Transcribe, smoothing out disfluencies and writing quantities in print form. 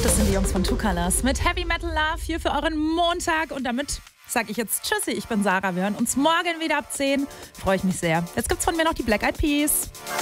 Das sind die Jungs von Two Colors mit Heavy Metal Love hier für euren Montag. Und damit sage ich jetzt Tschüssi, ich bin Sarah. Wir hören uns morgen wieder ab 10. Freue ich mich sehr. Jetzt gibt's von mir noch die Black Eyed Peas.